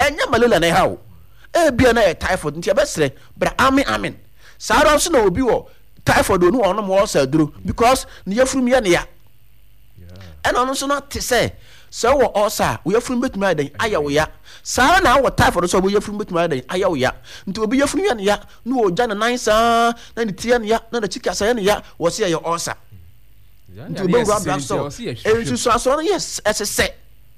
enya malaria na hawo bia na typhoid ntia besre bra amen saaro so na obi wo typhoid onu ono mo sa duro because ne yafuru ya ne ya and ono so na te say so wo osa wo yafuru betumi adan ayawo ya saaro na wo typhoid so wo yafuru betumi adan ayawo ya nti obi yafuru ya ne ya no o ja na nansa na ne tie ne ya na na chika sa ya ne ya wo se ya osa nti obi gwa bra so ensu so aso yes esse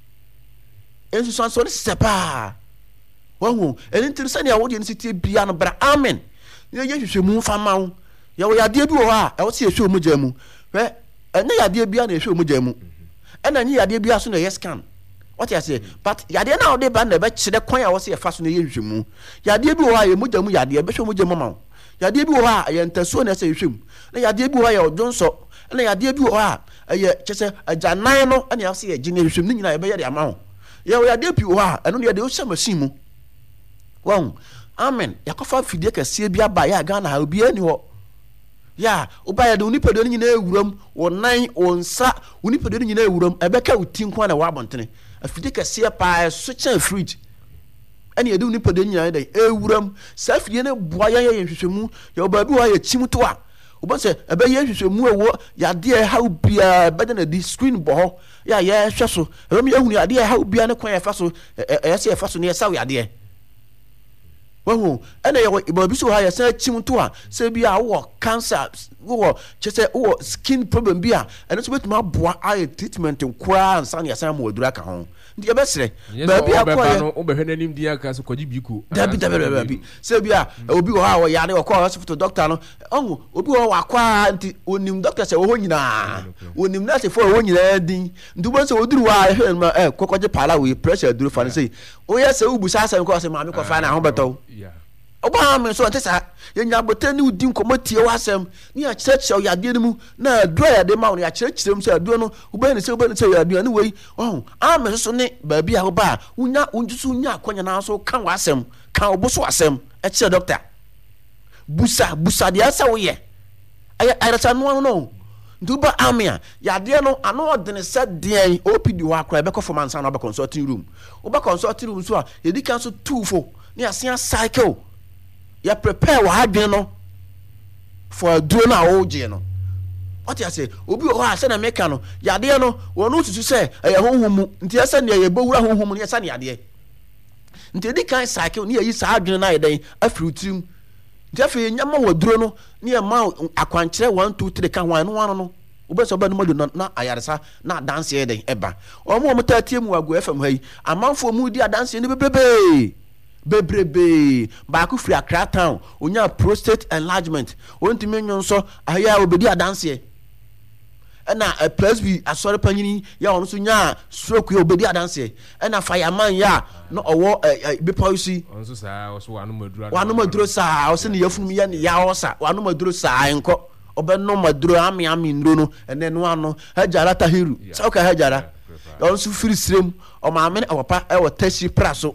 ensu so aso se pa wangu enintiri sani ya wo de nsitie bia no bra amen ye hwehwemu fama wo ya wo yade bi wo ha e wo se ehwe mu jamu hwe ene yade bia na ehwe mu jamu ena nyi yade bia so na yes can what you say but yade na wo de ba na be kire kwan ya wo se efa so na ye hwehwemu yade bi wo ha ye mu jamu yade be hwe mu jamu ma yade bi wo ha ye ntaso na se hwehwemu na yade bi wo ha ye odwonso na yade bi wo ha ye chese ajanan no ene ya se ye gine hwehwemu ni nyina ye be ye de ama ho ye wo yade bi wo ha eno ne yade wo hye machine mu wow amen yakofa fidie kase bia ba ya Ghana ha obi ani ho ya obaya de unipedo ni nyina ewuram wonan onsa unipedo ni nyina ewuram ebeka utinko na wa abontene afidie kase pa so chan fridge ani ede unipedo ni nyina de ewuram sa fidie ne boa ya hwehwemu ya obabi wa ya chimto a obonse ebe ye hwehwemu ewo ya de ha bia bede na di screen bo ho ya ye hwe so ebe me ehunu ya de ha bia ne kwan ya fa so se fa so ne ya sa ya de wahu ene ye ibo biso ha ya sa chimto a se bia wo cancer wo chese wo skin problem bia ene so betuma boa eye treatment nkura ansa ne ya sa mo adura ka ho ndi ebesere ba bia kwa no obehwe nanim dia ka so kwaji biku dabi se bia obi wo ha wo ya ne wo kwa hospital doctor no onwo obi wo wa kwa nti onim doctor se wo nyina onim na se fo wo nyina din ndubo se oduru wa kokoje pala we pressure duru fa ne sei o ya se ubusa asem ko se maame ko fa na ho beto oba me so ntesa ye nya bote ni udi nkomotie wasem ni a church ya de mu na adua ya de ma no ya church mu se adua no uba ni se ya adua ni wei me so ne ba bia ho ba unya unjusu unya akonya na so kan wasem kan oboso wasem e che doctor busa de asa wo ye ay sa no nduba amia ya de no ano odene se de opd wa akra be ko formansa na be consulting room so a ye di kan so tufo ni asia cycle ya prepare wa adwen no for duro na oje no what you say obi o ha se na meka no ya de no wono tutu se ya honhum nti asa ne ya bowura honhum ne asa ne ya de nti di kan cycle ni yi sa adwen na yeden afiri trim nti afi nyama wa duro no ni ya ma akwankyere 1 2 3 kan wan no obeso ba no modu na ayaresa na dance yeden eba omo tatie mu wago fm ha yi amanfo mu di dance ni bebrebe ba ku free Accra town onya prostate enlargement ontimi nyonso aya obedi adanse na plus bi asore panyini ya ono so nya stroke ya obedi adanse na fireman ya no owo be policy onso sa oso wanu maduro sa oso ne yafunu ya ne ya osa wanu maduro sa enko obeno maduro ami ndro no ene no ano hajara tahiru sa ka hajara onso free stream o ma ame papa e wo tashi praso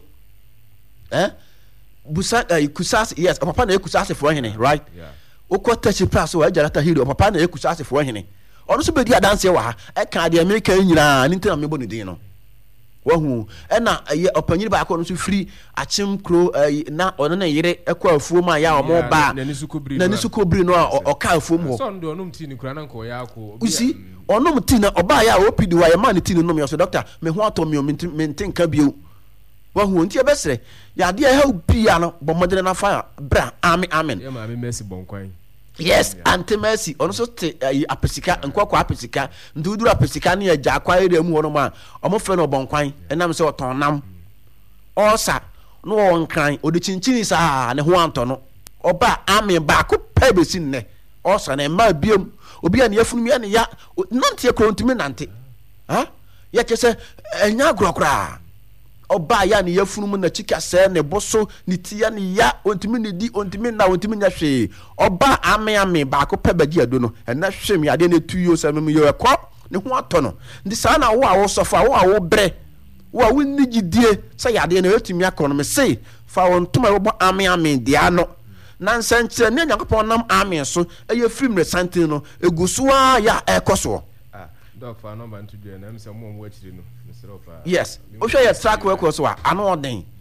busa kusase yes papa na ekusase fo hene right okota plus wa jarata hero papa na ekusase fo hene ono so bedi adanse wa ha e ka de America nyina ni ntina mebo ne din no wahu na opanyiri ba akọ no so free achim kro na ono na yire ekọ afuo ma ya omo ba na ni sukobri no oka afuo mo so ndo onum ti ni kura na nko ya akọ usi onum ti na oba ya opidi wa ya man ti no me so doctor me ho ato me maintain ka bio wahu nti ebesere ya de ha bia no bomodere na fa bra amen ya ma mercy bonkwan yes anti mercy ono so te apesika nkwa apesika nduduru apesika ne ya jakwa ere mu wono ma omo fe no bonkwan enam se otonam osa no wonkran odi chinchini sa ne ho anto no oba amen ba ko pebesi ne osa na ma biam obi ya ne yafunu ya ne ya nante e krontimi nante ya kese enya grokra oba ya ne yafunu mu na chika se ne boso ni tia ne ya ontimi ne di ontimi na ontimi nya hwe oba ame ba ko pebagi ado no na hwem ya de ne tuyo se mem yo ekọ ne ho ato no ndi sa na wo a wo sofa wo a wo bre wo a wo ni gidie se ya de ne etimi akọ no me sei fa won tuma wo ame dia no na nsanche ne nyakopon nam ame so eye film resante no eguso a ya ekoso doc fa number 2 na me se mo mo achire no. Yes. Osho ya track work so ano odin.